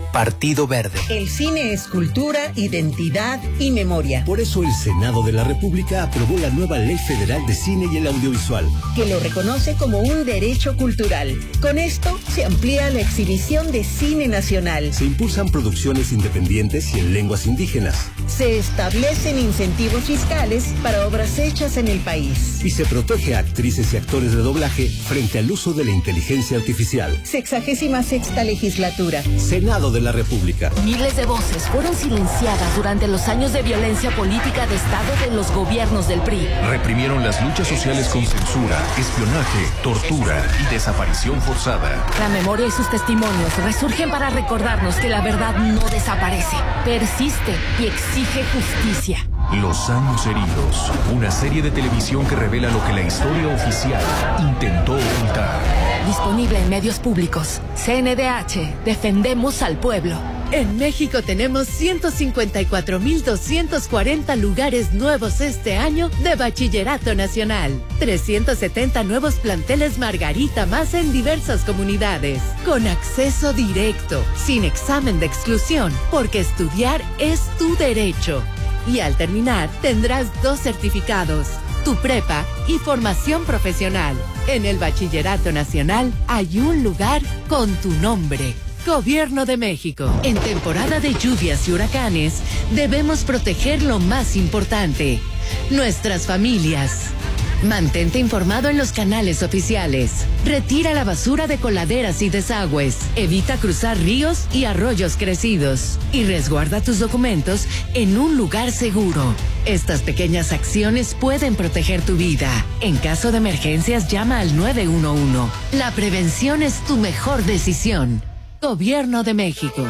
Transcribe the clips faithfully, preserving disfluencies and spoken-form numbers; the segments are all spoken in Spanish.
Partido Verde. El cine es cultura, identidad y memoria. Por eso el Senado de la República aprobó la nueva Ley Federal de Cine y el Audiovisual, que lo reconoce como un derecho cultural. Con esto se amplía la exhibición de cine nacional. Se impulsan producciones independientes y en lenguas indígenas. Se establecen incentivos fiscales para obras hechas en el país. Y se protege a actrices y actores de doblaje frente al uso de la inteligencia artificial. Sexagésima sexta legislatura. Senado de la República. Miles de voces fueron silenciadas durante los años de violencia política de Estado de los gobiernos del P R I. Reprimieron las luchas sociales con censura, espionaje, tortura y desaparición forzada. La memoria y sus testimonios resurgen para recordarnos que la verdad no desaparece, persiste y exige justicia. Los años heridos, una serie de televisión que revela lo que la historia oficial intentó ocultar. Disponible en medios públicos. C N D H, defendemos al pueblo. En México tenemos ciento cincuenta y cuatro mil doscientos cuarenta lugares nuevos este año de Bachillerato Nacional. trescientos setenta nuevos planteles Margarita más en diversas comunidades. Con acceso directo, sin examen de exclusión, porque estudiar es tu derecho. Y al terminar tendrás dos certificados, tu prepa y formación profesional. En el Bachillerato Nacional hay un lugar con tu nombre. Gobierno de México. En temporada de lluvias y huracanes, debemos proteger lo más importante, nuestras familias. Mantente informado en los canales oficiales. Retira la basura de coladeras y desagües. Evita cruzar ríos y arroyos crecidos. Y resguarda tus documentos en un lugar seguro. Estas pequeñas acciones pueden proteger tu vida. En caso de emergencias, llama al nueve uno uno. La prevención es tu mejor decisión. Gobierno de México.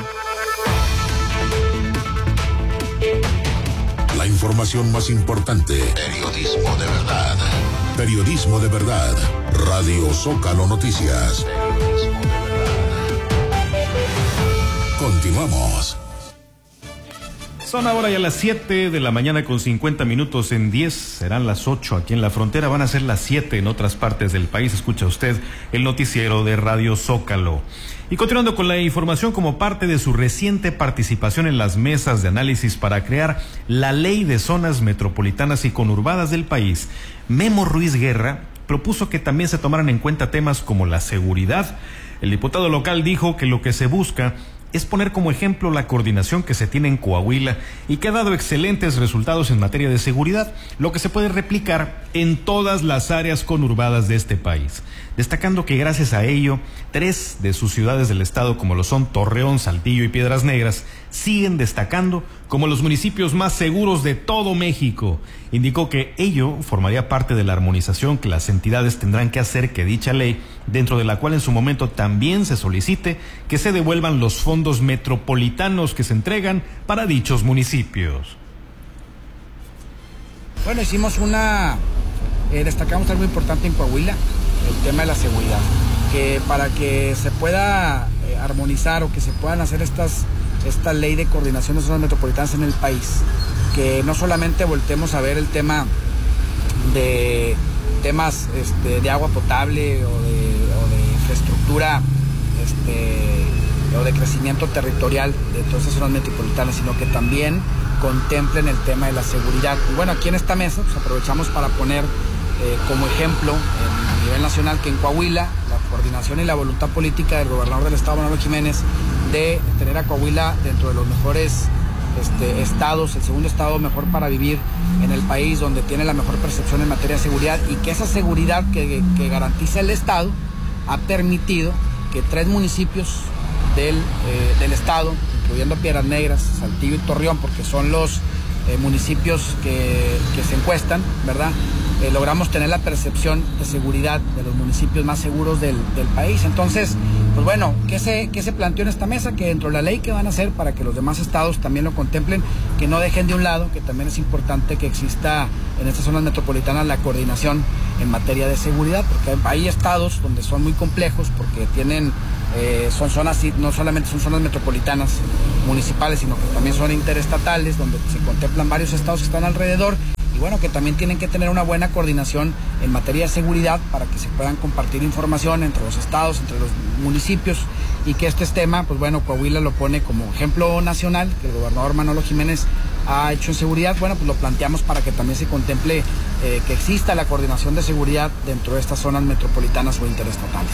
La información más importante. Periodismo de verdad. Periodismo de verdad. Radio Zócalo Noticias. Periodismo de verdad. Continuamos. Son ahora ya las siete de la mañana con cincuenta minutos. En diez serán las ocho aquí en la frontera. Van a ser las siete en otras partes del país. Escucha usted el noticiero de Radio Zócalo. Y continuando con la información, como parte de su reciente participación en las mesas de análisis para crear la ley de zonas metropolitanas y conurbadas del país, Memo Ruiz Guerra propuso que también se tomaran en cuenta temas como la seguridad. El diputado local dijo que lo que se busca es poner como ejemplo la coordinación que se tiene en Coahuila y que ha dado excelentes resultados en materia de seguridad, lo que se puede replicar en todas las áreas conurbadas de este país, destacando que gracias a ello, tres de sus ciudades del estado, como lo son Torreón, Saltillo y Piedras Negras, siguen destacando como los municipios más seguros de todo México. Indicó que ello formaría parte de la armonización que las entidades tendrán que hacer que dicha ley, dentro de la cual en su momento también se solicite que se devuelvan los fondos metropolitanos que se entregan para dichos municipios. Bueno, hicimos una, eh, destacamos algo importante en Coahuila, el tema de la seguridad, que para que se pueda eh, armonizar o que se puedan hacer estas esta ley de coordinación de zonas metropolitanas en el país, que no solamente voltemos a ver el tema de temas este, de agua potable o de, o de infraestructura este, o de crecimiento territorial de todas esas zonas metropolitanas, sino que también contemplen el tema de la seguridad. Y bueno, aquí en esta mesa pues, aprovechamos para poner eh, como ejemplo a nivel nacional que en Coahuila la coordinación y la voluntad política del gobernador del estado, Manuel Jiménez, de tener a Coahuila dentro de los mejores este, estados, el segundo estado mejor para vivir en el país, donde tiene la mejor percepción en materia de seguridad, y que esa seguridad que, que garantiza el estado ha permitido que tres municipios del, eh, del estado, incluyendo Piedras Negras, Saltillo y Torreón, porque son los eh, municipios que, que se encuestan, ¿verdad? Eh, logramos tener la percepción de seguridad de los municipios más seguros del, del país. Entonces, pues bueno, ¿qué se, qué se planteó en esta mesa? Que dentro de la ley que van a hacer para que los demás estados también lo contemplen, que no dejen de un lado, que también es importante que exista en estas zonas metropolitanas la coordinación en materia de seguridad, porque hay estados donde son muy complejos, porque tienen, eh, son zonas, no solamente son zonas metropolitanas municipales, sino que también son interestatales, donde se contemplan varios estados que están alrededor, y bueno, que también tienen que tener una buena coordinación en materia de seguridad para que se puedan compartir información entre los estados, entre los municipios, y que este tema, pues bueno, Coahuila lo pone como ejemplo nacional, que el gobernador Manolo Jiménez ha hecho en seguridad. Bueno, pues lo planteamos para que también se contemple eh, que exista la coordinación de seguridad dentro de estas zonas metropolitanas o interestatales.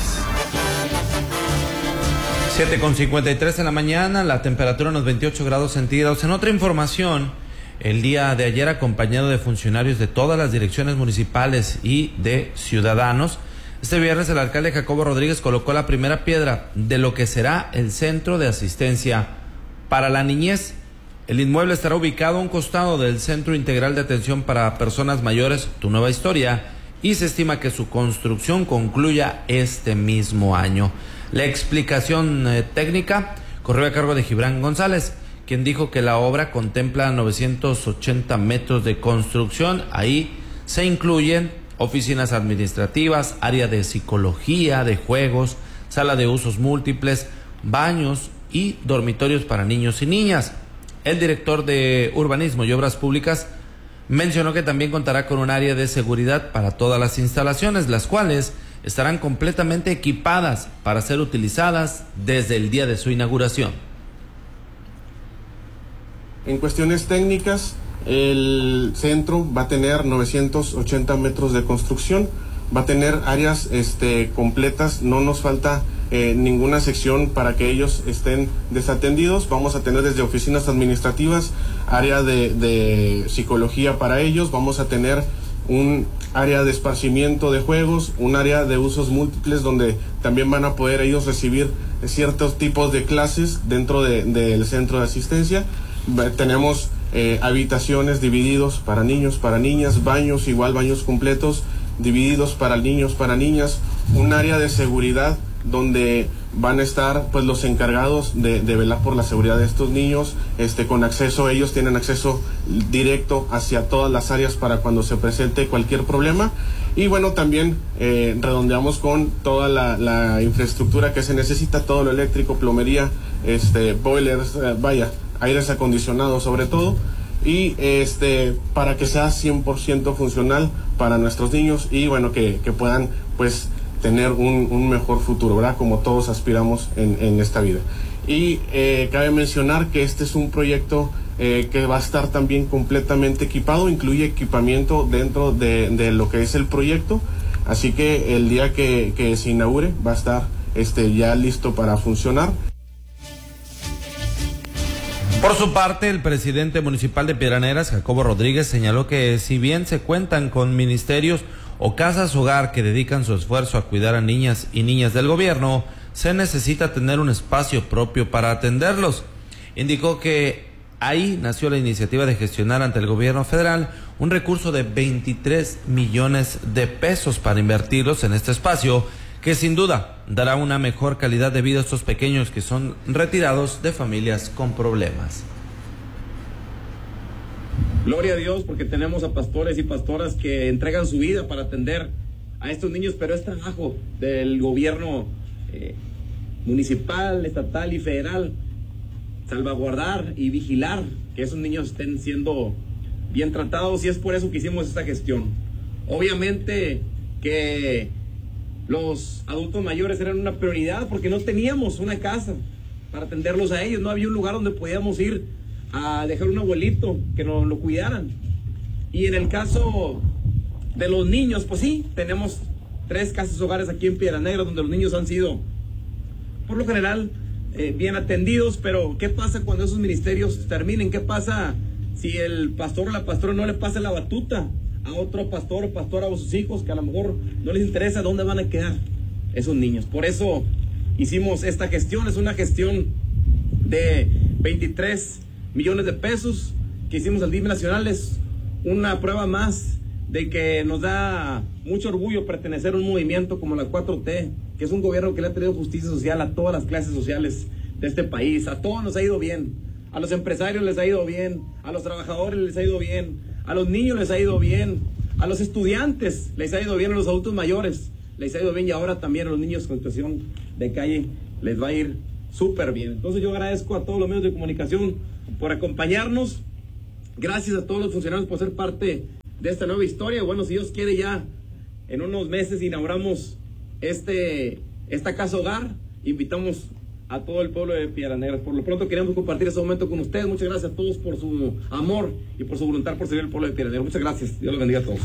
siete con cincuenta y tres en la mañana, la temperatura unos veintiocho grados centígrados. En otra información, el día de ayer, acompañado de funcionarios de todas las direcciones municipales y de ciudadanos, este viernes el alcalde Jacobo Rodríguez colocó la primera piedra de lo que será el Centro de Asistencia para la Niñez. El inmueble estará ubicado a un costado del Centro Integral de Atención para Personas Mayores, Tu Nueva Historia, y se estima que su construcción concluya este mismo año. La explicación eh, técnica corrió a cargo de Gibran González, quien dijo que la obra contempla novecientos ochenta metros de construcción. Ahí se incluyen oficinas administrativas, área de psicología, de juegos, sala de usos múltiples, baños y dormitorios para niños y niñas. El director de Urbanismo y Obras Públicas mencionó que también contará con un área de seguridad para todas las instalaciones, las cuales estarán completamente equipadas para ser utilizadas desde el día de su inauguración. En cuestiones técnicas, el centro va a tener novecientos ochenta metros de construcción, va a tener áreas este, completas, no nos falta eh, ninguna sección para que ellos estén desatendidos. Vamos a tener desde oficinas administrativas, área de, de psicología para ellos, vamos a tener un área de esparcimiento de juegos, un área de usos múltiples donde también van a poder ellos recibir ciertos tipos de clases dentro de, del centro de asistencia. Tenemos eh, habitaciones divididos para niños, para niñas, baños, igual baños completos, divididos para niños, para niñas, un área de seguridad donde van a estar pues los encargados de, de velar por la seguridad de estos niños, este con acceso, ellos tienen acceso directo hacia todas las áreas para cuando se presente cualquier problema. Y bueno, también eh, redondeamos con toda la, la infraestructura que se necesita, todo lo eléctrico, plomería, este boilers, eh, vaya, aires acondicionados sobre todo, y este para que sea cien por ciento funcional para nuestros niños y bueno, que, que puedan pues tener un, un mejor futuro, ¿verdad? Como todos aspiramos en, en esta vida. Y eh, cabe mencionar que este es un proyecto eh, que va a estar también completamente equipado, incluye equipamiento dentro de, de lo que es el proyecto, así que el día que, que se inaugure va a estar este, ya listo para funcionar. Por su parte, el presidente municipal de Piedras, Jacobo Rodríguez, señaló que si bien se cuentan con ministerios o casas hogar que dedican su esfuerzo a cuidar a niñas y niñas del gobierno, se necesita tener un espacio propio para atenderlos. Indicó que ahí nació la iniciativa de gestionar ante el gobierno federal un recurso de veintitrés millones de pesos para invertirlos en este espacio, que sin duda dará una mejor calidad de vida a estos pequeños que son retirados de familias con problemas. Gloria a Dios porque tenemos a pastores y pastoras que entregan su vida para atender a estos niños, pero es trabajo del gobierno eh, municipal, estatal y federal salvaguardar y vigilar que esos niños estén siendo bien tratados, y es por eso que hicimos esta gestión. Obviamente que los adultos mayores eran una prioridad porque no teníamos una casa para atenderlos a ellos, no había un lugar donde podíamos ir a dejar un abuelito que nos lo cuidaran. Y en el caso de los niños, pues sí, tenemos tres casas hogares aquí en Piedras Negras donde los niños han sido, por lo general, eh, bien atendidos, pero ¿qué pasa cuando esos ministerios terminen? ¿Qué pasa si el pastor o la pastora no le pasa la batuta a otro pastor o pastora o sus hijos que a lo mejor no les interesa dónde van a quedar esos niños? Por eso hicimos esta gestión, es una gestión de veintitrés millones de pesos que hicimos al D I F nacional, es una prueba más de que nos da mucho orgullo pertenecer a un movimiento como la cuatro T, que es un gobierno que le ha traído justicia social a todas las clases sociales de este país. A todos nos ha ido bien, a los empresarios les ha ido bien, a los trabajadores les ha ido bien, a los niños les ha ido bien, a los estudiantes les ha ido bien, a los adultos mayores les ha ido bien, y ahora también a los niños con situación de calle les va a ir súper bien. Entonces yo agradezco a todos los medios de comunicación por acompañarnos, gracias a todos los funcionarios por ser parte de esta nueva historia. Bueno, si Dios quiere, ya en unos meses inauguramos este esta casa hogar. Invitamos a todo el pueblo de Piedras Negras. Por lo pronto queremos compartir ese momento con ustedes. Muchas gracias a todos por su amor y por su voluntad por servir al pueblo de Piedras Negras. Muchas gracias. Dios los bendiga a todos.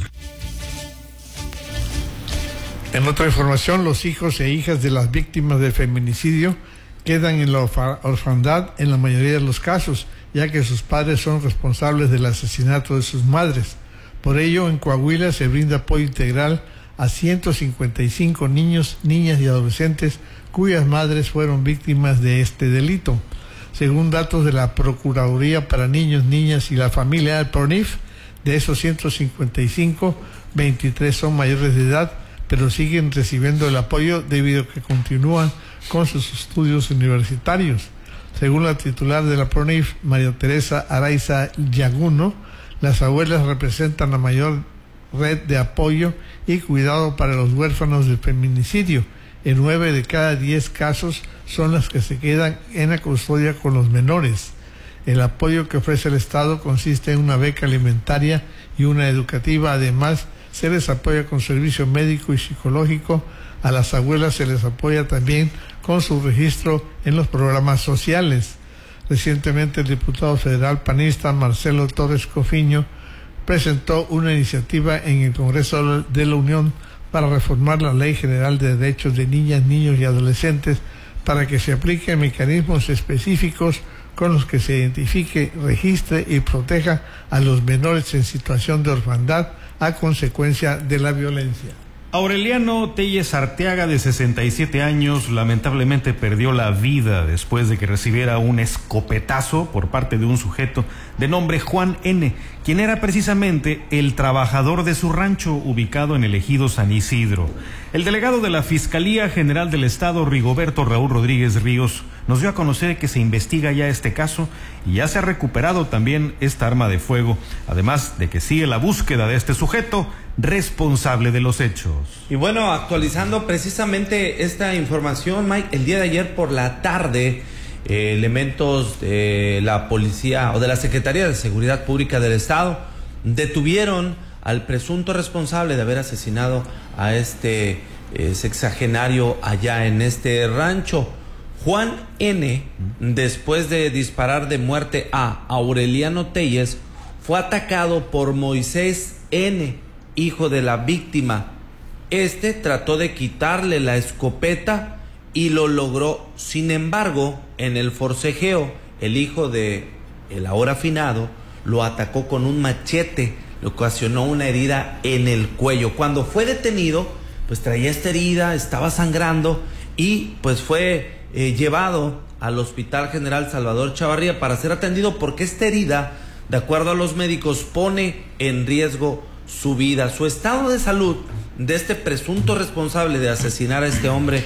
En otra información, los hijos e hijas de las víctimas de feminicidio quedan en la orfandad en la mayoría de los casos, ya que sus padres son responsables del asesinato de sus madres. Por ello, en Coahuila se brinda apoyo integral a ciento cincuenta y cinco niños, niñas y adolescentes cuyas madres fueron víctimas de este delito. Según datos de la Procuraduría para Niños, Niñas y la Familia, el PRONIF, de esos ciento cincuenta y cinco, veintitrés son mayores de edad, pero siguen recibiendo el apoyo debido a que continúan con sus estudios universitarios. Según la titular de la PRONIF, María Teresa Araiza Yaguno, las abuelas representan la mayor red de apoyo y cuidado para los huérfanos de feminicidio. En nueve de cada diez casos son las que se quedan en la custodia con los menores. El apoyo que ofrece el Estado consiste en una beca alimentaria y una educativa. Además, se les apoya con servicio médico y psicológico. A las abuelas se les apoya también con su registro en los programas sociales. Recientemente el diputado federal panista Marcelo Torres Cofiño presentó una iniciativa en el Congreso de la Unión para reformar la Ley General de Derechos de Niñas, Niños y Adolescentes para que se apliquen mecanismos específicos con los que se identifique, registre y proteja a los menores en situación de orfandad a consecuencia de la violencia. Aureliano Telles Arteaga, de sesenta y siete años, lamentablemente perdió la vida después de que recibiera un escopetazo por parte de un sujeto de nombre Juan N., quien era precisamente el trabajador de su rancho ubicado en el ejido San Isidro. El delegado de la Fiscalía General del Estado, Rigoberto Raúl Rodríguez Ríos, nos dio a conocer que se investiga ya este caso y ya se ha recuperado también esta arma de fuego, además de que sigue la búsqueda de este sujeto responsable de los hechos. Y bueno, actualizando precisamente esta información, Mike, el día de ayer por la tarde, eh, elementos de la policía o de la Secretaría de Seguridad Pública del Estado detuvieron al presunto responsable de haber asesinado a este eh, sexagenario allá en este rancho. Juan N., después de disparar de muerte a Aureliano Telles, fue atacado por Moisés N., hijo de la víctima. Este trató de quitarle la escopeta y lo logró. Sin embargo, en el forcejeo, el hijo de el ahora finado lo atacó con un machete, le ocasionó una herida en el cuello. Cuando fue detenido, pues traía esta herida, estaba sangrando y pues fue eh, llevado al Hospital General Salvador Chavarría para ser atendido, porque esta herida, de acuerdo a los médicos, pone en riesgo su vida. Su estado de salud de este presunto responsable de asesinar a este hombre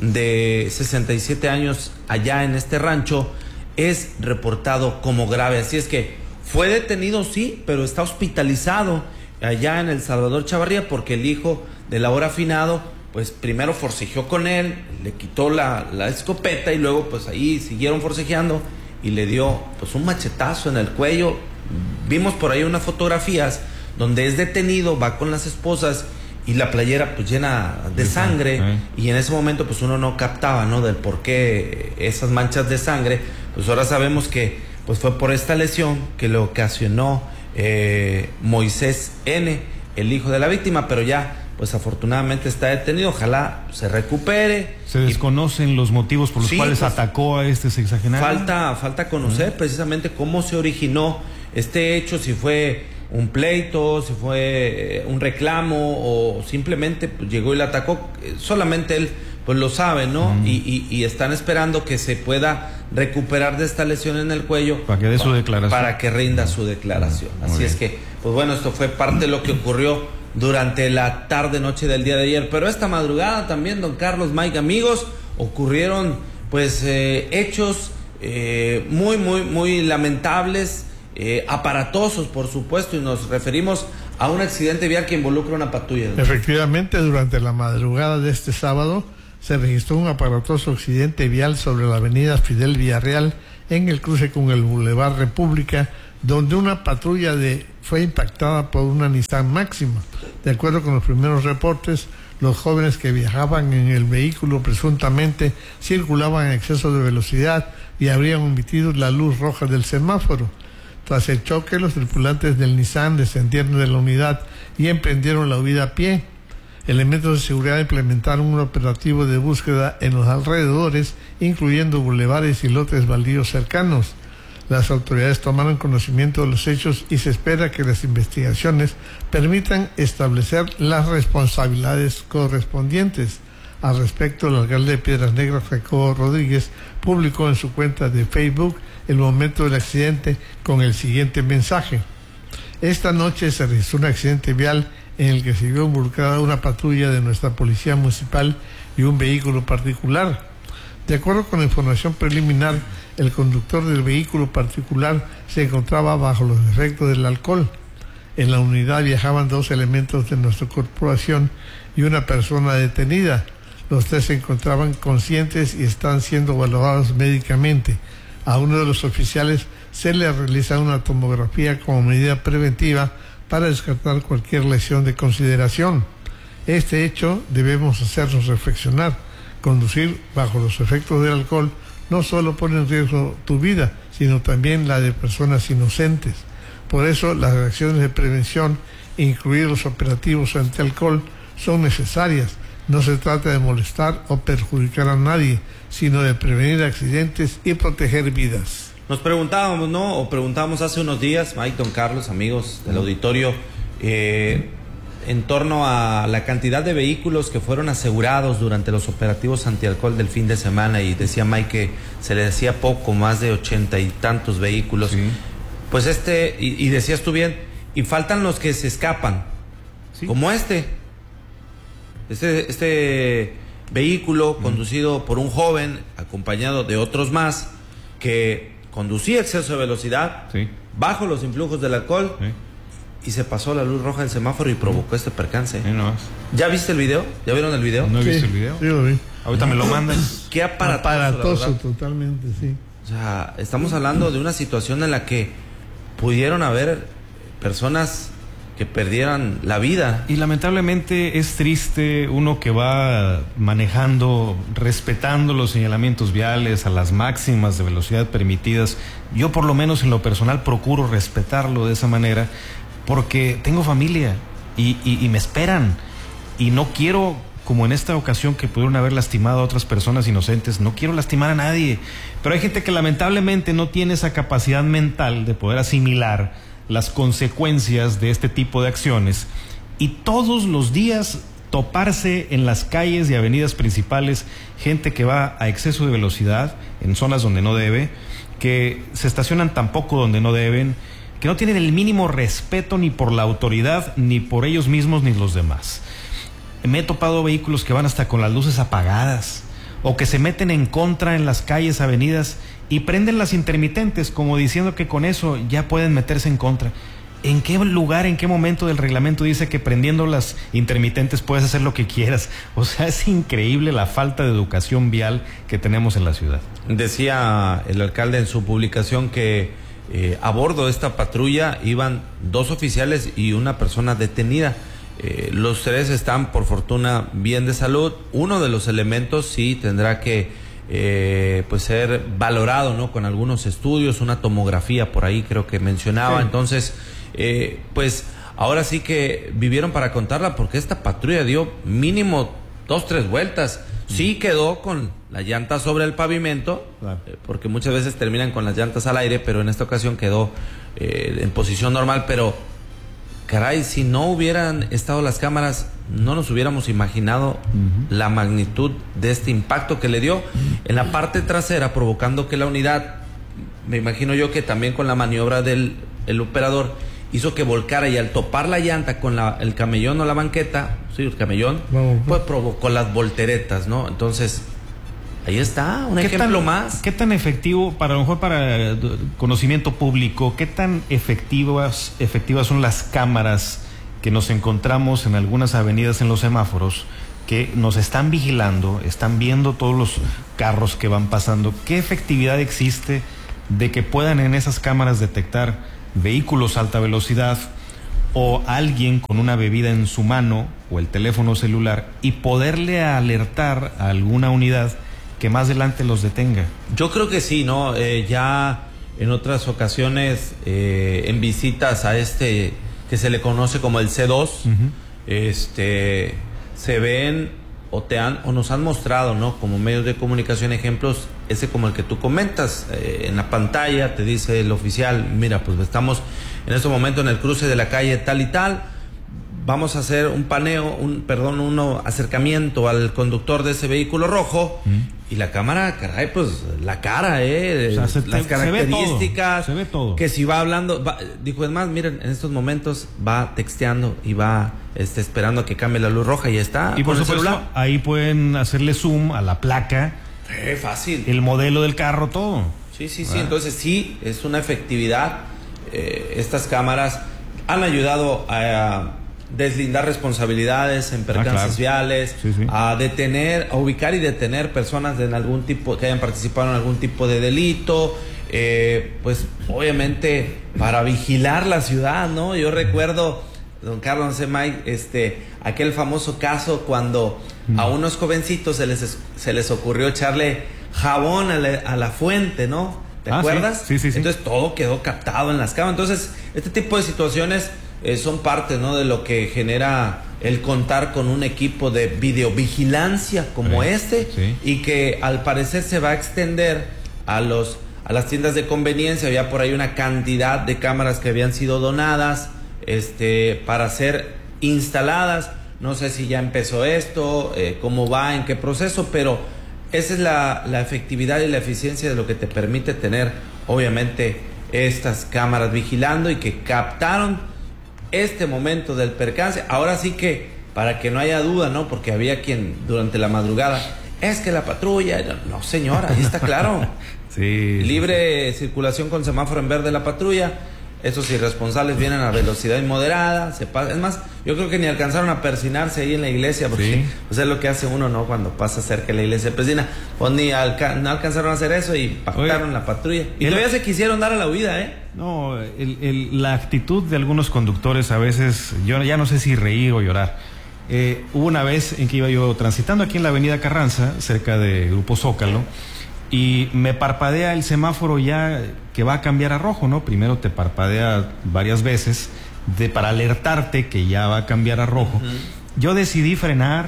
de sesenta y siete años allá en este rancho es reportado como grave. Así es que fue detenido, sí, pero está hospitalizado allá en el Salvador Chavarría, porque el hijo del ahora finado pues primero forcejeó con él, le quitó la, la escopeta y luego pues ahí siguieron forcejeando y le dio pues un machetazo en el cuello. Vimos por ahí unas fotografías donde es detenido, va con las esposas y la playera pues llena de sangre, ¿eh? Y en ese momento pues uno no captaba, ¿no?, del por qué esas manchas de sangre. Pues ahora sabemos que pues fue por esta lesión que le ocasionó eh, Moisés N., el hijo de la víctima, pero ya pues afortunadamente está detenido. Ojalá se recupere. ¿Se desconocen los motivos por los sí, cuales pues, atacó a este sexagenario? Falta, falta conocer uh-huh. precisamente cómo se originó este hecho, si fue un pleito, si fue un reclamo o simplemente pues, llegó y la atacó. Solamente él pues lo sabe, ¿no? Uh-huh. y, y, y están esperando que se pueda recuperar de esta lesión en el cuello para que dé su declaración, para que rinda su declaración. Uh-huh. Así es que, pues bueno, esto fue parte de lo que ocurrió durante la tarde noche del día de ayer. Pero esta madrugada también, don Carlos, Mike, amigos, ocurrieron pues eh, hechos eh, muy muy muy lamentables, eh, aparatosos por supuesto, y nos referimos a un accidente vial que involucra una patrulla. Efectivamente, durante la madrugada de este sábado se registró un aparatoso accidente vial sobre la avenida Fidel Villarreal en el cruce con el Boulevard República, donde una patrulla de fue impactada por una Nissan Máxima. De acuerdo con los primeros reportes, Los jóvenes que viajaban en el vehículo presuntamente circulaban en exceso de velocidad y habrían omitido la luz roja del semáforo. Tras el choque, los tripulantes del Nissan descendieron de la unidad y emprendieron la huida a pie. Elementos de seguridad implementaron un operativo de búsqueda en los alrededores, incluyendo bulevares y lotes baldíos cercanos. Las autoridades tomaron conocimiento de los hechos y se espera que las investigaciones permitan establecer las responsabilidades correspondientes. Al respecto, el alcalde de Piedras Negras, Jacobo Rodríguez, publicó en su cuenta de Facebook el momento del accidente con el siguiente mensaje: esta noche se registró un accidente vial en el que se vio involucrada una patrulla de nuestra policía municipal y un vehículo particular. De acuerdo con la información preliminar, el conductor del vehículo particular se encontraba bajo los efectos del alcohol. En la unidad viajaban dos elementos de nuestra corporación y una persona detenida. Los tres se encontraban conscientes y están siendo evaluados médicamente. A uno de los oficiales se le realiza una tomografía como medida preventiva para descartar cualquier lesión de consideración. Este hecho debemos hacernos reflexionar. Conducir bajo los efectos del alcohol no solo pone en riesgo tu vida, sino también la de personas inocentes. Por eso las acciones de prevención, incluir los operativos anti-alcohol, son necesarias. No se trata de molestar o perjudicar a nadie, sino de prevenir accidentes y proteger vidas. Nos preguntábamos, ¿no? O preguntábamos hace unos días, Mike, don Carlos, amigos del auditorio, eh, en torno a la cantidad de vehículos que fueron asegurados durante los operativos antialcohol del fin de semana, y decía Mike que se le decía poco, más de ochenta y tantos vehículos. Sí. Pues este, y, y decías tú bien, y faltan los que se escapan, sí, como este. Este, este vehículo mm. conducido por un joven, acompañado de otros más, que conducía exceso de velocidad, sí, bajo los influjos del alcohol, sí, y se pasó la luz roja del semáforo y provocó este percance. Sí, no. ¿Ya viste el video? ¿Ya vieron el video? No he sí, visto el video. Sí, lo vi. Ahorita me lo mandan. Qué aparatoso. Aparatoso, totalmente, sí. O sea, estamos hablando de una situación en la que pudieron haber personas que perdieran la vida. Y lamentablemente es triste uno que va manejando, respetando los señalamientos viales a las máximas de velocidad permitidas. Yo por lo menos en lo personal procuro respetarlo de esa manera, porque tengo familia y, y, y me esperan, y no quiero, como en esta ocasión que pudieron haber lastimado a otras personas inocentes, no quiero lastimar a nadie, pero hay gente que lamentablemente no tiene esa capacidad mental de poder asimilar las consecuencias de este tipo de acciones, y todos los días toparse en las calles y avenidas principales gente que va a exceso de velocidad en zonas donde no debe, que se estacionan tampoco donde no deben, que no tienen el mínimo respeto ni por la autoridad, ni por ellos mismos, ni los demás. Me he topado vehículos que van hasta con las luces apagadas, o que se meten en contra en las calles, avenidas, y prenden las intermitentes, como diciendo que con eso ya pueden meterse en contra. ¿En qué lugar, en qué momento del reglamento dice que prendiendo las intermitentes puedes hacer lo que quieras? O sea, es increíble la falta de educación vial que tenemos en la ciudad. Decía el alcalde en su publicación que eh, a bordo de esta patrulla iban dos oficiales y una persona detenida. Eh, los tres están, por fortuna, bien de salud. Uno de los elementos sí tendrá que eh, pues ser valorado, ¿no? Con algunos estudios, una tomografía por ahí creo que mencionaba. Sí. Entonces, eh, pues ahora sí que vivieron para contarla, porque esta patrulla dio mínimo dos, tres vueltas. Sí quedó con la llanta sobre el pavimento, claro, eh, porque muchas veces terminan con las llantas al aire, pero en esta ocasión quedó eh, en posición normal. Pero caray, si no hubieran estado las cámaras, no nos hubiéramos imaginado uh-huh. la magnitud de este impacto que le dio uh-huh. en la parte trasera, provocando que la unidad, me imagino yo que también con la maniobra del el operador, hizo que volcara, y al topar la llanta con la, el camellón o la banqueta, sí, el camellón, no, pues provocó las volteretas, ¿no? Entonces, ahí está, un ejemplo tan, más. ¿Qué tan efectivo, para a lo mejor para conocimiento público, qué tan efectivas, efectivas son las cámaras que nos encontramos en algunas avenidas en los semáforos, que nos están vigilando, están viendo todos los carros que van pasando? ¿Qué efectividad existe de que puedan en esas cámaras detectar vehículos a alta velocidad o alguien con una bebida en su mano o el teléfono celular y poderle alertar a alguna unidad que más adelante los detenga. Yo creo que sí, ¿no? Eh, ya en otras ocasiones, eh, en visitas a este que se le conoce como el C dos, uh-huh. este, se ven o te han o nos han mostrado, ¿no? Como medios de comunicación ejemplos, ese como el que tú comentas, eh, en la pantalla te dice el oficial, mira, pues estamos en este momento en el cruce de la calle tal y tal, vamos a hacer un paneo, un perdón, un acercamiento al conductor de ese vehículo rojo, mm. y la cámara, caray, pues la cara, eh, o sea, se, las te, características, se ve todo, se ve todo. Que si va hablando, va, dijo, es más, miren, en estos momentos va texteando y va este, esperando a que cambie la luz roja y ya está. Y por supuesto, ahí pueden hacerle zoom a la placa, eh, fácil, el modelo del carro, todo. Sí, sí, sí, ah. Entonces sí, es una efectividad. Eh, estas cámaras han ayudado a deslindar responsabilidades en percances ah, claro. viales, sí, sí. a detener, a ubicar y detener personas de algún tipo que hayan participado en algún tipo de delito, eh, pues obviamente para vigilar la ciudad, ¿no? Yo recuerdo, don Carlos, no sé, Mike, este, aquel famoso caso cuando mm. a unos jovencitos se les se les ocurrió echarle jabón a la, a la fuente, ¿no? ¿Te ah, acuerdas? Sí, sí, sí, sí. Entonces todo quedó captado en las cámaras. Entonces, este tipo de situaciones eh, son parte, ¿no?, de lo que genera el contar con un equipo de videovigilancia como sí, este, sí. y que al parecer se va a extender a los a las tiendas de conveniencia. Había por ahí una cantidad de cámaras que habían sido donadas este para ser instaladas. No sé si ya empezó esto, eh, cómo va, en qué proceso, pero esa es la, la efectividad y la eficiencia de lo que te permite tener, obviamente, estas cámaras vigilando y que captaron este momento del percance. Ahora sí que, para que no haya duda, ¿no? Porque había quien durante la madrugada, es que la patrulla, no, no señora, ahí está claro. Sí. Libre sí, sí. circulación con semáforo en verde la patrulla. Esos irresponsables vienen a velocidad inmoderada, se pasa. Es más, yo creo que ni alcanzaron a persinarse ahí en la iglesia, porque sí. pues es lo que hace uno, ¿no? Cuando pasa cerca de la iglesia de persina, pues ni alca no alcanzaron a hacer eso y pactaron Oye, la patrulla. Y todavía el... se quisieron dar a la huida, ¿eh? No, el, el, la actitud de algunos conductores a veces, yo ya no sé si reír o llorar. Eh, hubo una vez en que iba yo transitando aquí en la avenida Carranza, cerca de Grupo Zócalo, y me parpadea el semáforo ya que va a cambiar a rojo, ¿no? Primero te parpadea varias veces de, para alertarte que ya va a cambiar a rojo. Uh-huh. Yo decidí frenar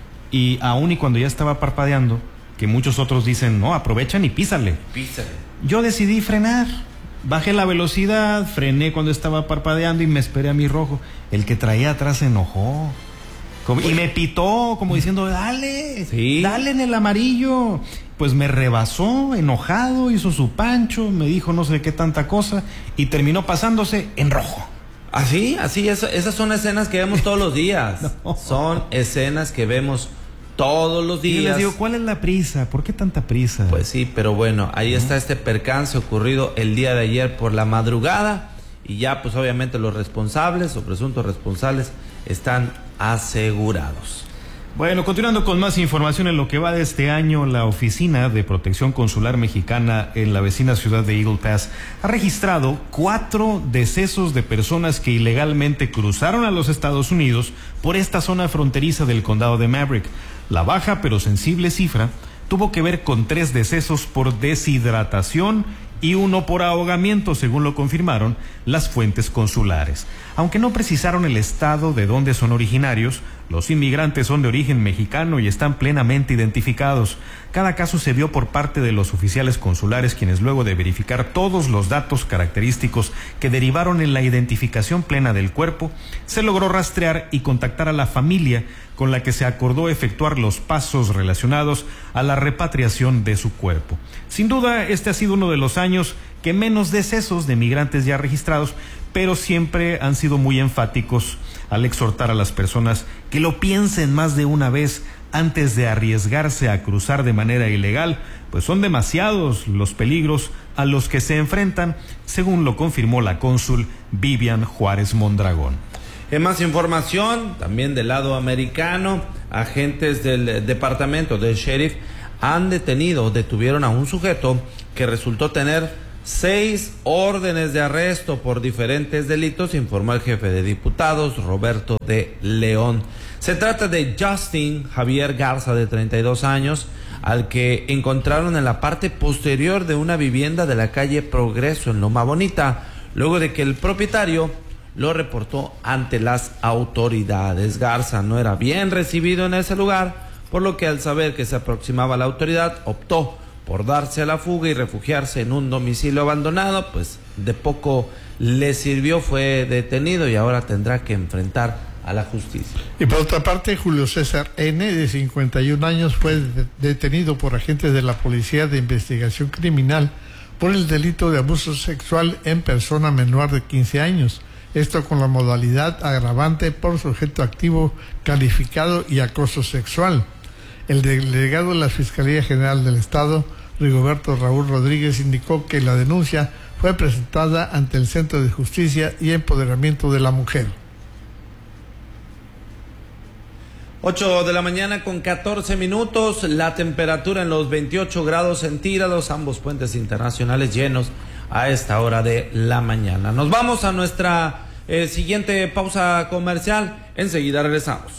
y aún y cuando ya estaba parpadeando, que muchos otros dicen, no, aprovechan y písale. Písale. Yo decidí frenar. Bajé la velocidad, frené cuando estaba parpadeando y me esperé a mi rojo. El que traía atrás se enojó. Como, y me pitó como diciendo, dale, ¿sí? dale en el amarillo. Pues me rebasó, enojado, hizo su pancho, me dijo no sé qué tanta cosa y terminó pasándose en rojo. Así, así, eso, esas son escenas que vemos todos los días. No. Son escenas que vemos todos los días. Y les digo, ¿cuál es la prisa? ¿Por qué tanta prisa? Pues sí, pero bueno, ahí ¿Mm? está este percance ocurrido el día de ayer por la madrugada y ya pues obviamente los responsables o presuntos responsables están asegurados. Bueno, continuando con más información en lo que va de este año, la Oficina de Protección Consular Mexicana en la vecina ciudad de Eagle Pass ha registrado cuatro decesos de personas que ilegalmente cruzaron a los Estados Unidos por esta zona fronteriza del condado de Maverick. La baja pero sensible cifra tuvo que ver con tres decesos por deshidratación y uno por ahogamiento, según lo confirmaron las fuentes consulares. Aunque no precisaron el estado de donde son originarios, los inmigrantes son de origen mexicano y están plenamente identificados. Cada caso se vio por parte de los oficiales consulares, quienes luego de verificar todos los datos característicos que derivaron en la identificación plena del cuerpo, se logró rastrear y contactar a la familia con la que se acordó efectuar los pasos relacionados a la repatriación de su cuerpo. Sin duda, este ha sido uno de los años que menos decesos de migrantes ya registrados, pero siempre han sido muy enfáticos al exhortar a las personas que lo piensen más de una vez antes de arriesgarse a cruzar de manera ilegal, pues son demasiados los peligros a los que se enfrentan, según lo confirmó la cónsul Vivian Juárez Mondragón. En más información, también del lado americano, agentes del departamento del sheriff han detenido, detuvieron a un sujeto que resultó tener seis órdenes de arresto por diferentes delitos, informó el jefe de diputados, Roberto de León. Se trata de Justin Javier Garza, de treinta y dos años, al que encontraron en la parte posterior de una vivienda de la calle Progreso, en Loma Bonita, luego de que el propietario lo reportó ante las autoridades. Garza no era bien recibido en ese lugar, por lo que al saber que se aproximaba la autoridad, optó por darse a la fuga y refugiarse en un domicilio abandonado. Pues de poco le sirvió, fue detenido y ahora tendrá que enfrentar a la justicia. Y por otra parte, Julio César N., de cincuenta y un años, fue de- detenido por agentes de la Policía de Investigación Criminal por el delito de abuso sexual en persona menor de quince años. Esto con la modalidad agravante por sujeto activo calificado y acoso sexual. El delegado de la Fiscalía General del Estado, Rigoberto Raúl Rodríguez, indicó que la denuncia fue presentada ante el Centro de Justicia y Empoderamiento de la Mujer. ocho de la mañana con catorce minutos, la temperatura en los veintiocho grados centígrados, ambos puentes internacionales llenos a esta hora de la mañana. Nos vamos a nuestra eh, siguiente pausa comercial, enseguida regresamos.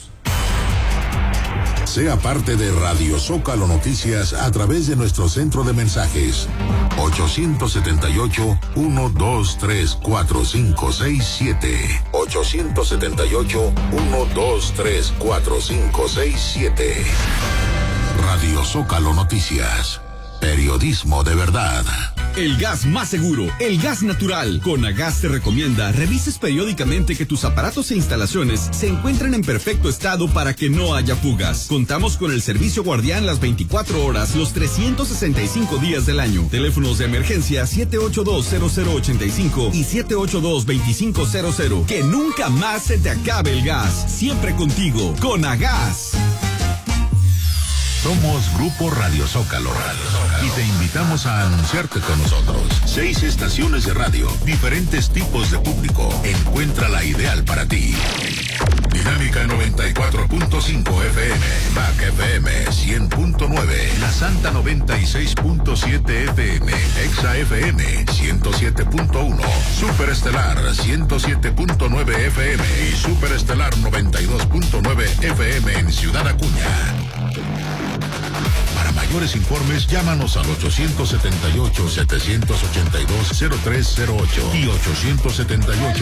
Sea parte de Radio Zócalo Noticias a través de nuestro centro de mensajes ochocientos setenta y ocho, uno dos tres, cuatro cinco seis siete. ochocientos setenta y ocho, uno dos tres, cuatro cinco seis siete. Radio Zócalo Noticias. Periodismo de verdad. El gas más seguro, el gas natural. Conagas te recomienda revises periódicamente que tus aparatos e instalaciones se encuentren en perfecto estado para que no haya fugas. Contamos con el servicio guardián las veinticuatro horas, los trescientos sesenta y cinco días del año. Teléfonos de emergencia siete ocho dos, cero cero ocho cinco y siete ocho dos, dos cinco cero cero. Que nunca más se te acabe el gas. Siempre contigo, Conagas. Somos Grupo Radio Zócalo y te invitamos a anunciarte con nosotros. Seis estaciones de radio, diferentes tipos de público. Encuentra la ideal para ti. Dinámica noventa y cuatro punto cinco F M, M A C F M cien punto nueve, La Santa noventa y seis punto siete F M, Exa F M ciento siete punto uno, Super Estelar ciento siete punto nueve F M y Super Estelar noventa y dos punto nueve F M en Ciudad Acuña. Para mayores informes, llámanos al ochocientos setenta y ocho, setecientos ochenta y dos, cero tres cero ocho y ochocientos setenta y ocho,